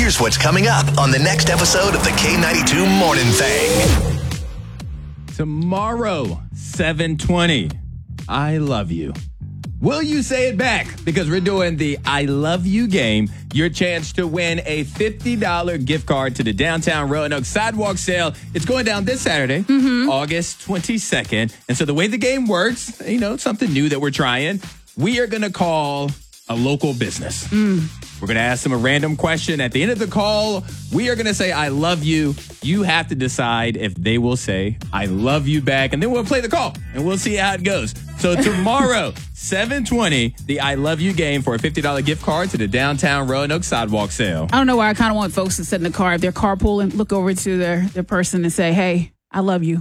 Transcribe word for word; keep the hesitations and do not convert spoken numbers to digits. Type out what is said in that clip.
Here's what's coming up on the next episode of the K ninety-two Morning Thing. Tomorrow, seven twenty, I love you. Will you say it back? Because we're doing the I Love You game. Your chance to win a fifty dollars gift card to the downtown Roanoke Sidewalk Sale. It's going down this Saturday, mm-hmm. August twenty-second. And so the way the game works, you know, something new that we're trying, we are going to call a local business. Mm. We're going to ask them a random question. At the end of the call, we are going to say, I love you. You have to decide if they will say, I love you back. And then we'll play the call and we'll see how it goes. So tomorrow, seven twenty, the I Love You game for a fifty dollars gift card to the downtown Roanoke Sidewalk Sale. I don't know why I kind of want folks to sit in the car. If they're carpooling, look over to their, their person and say, hey, I love you.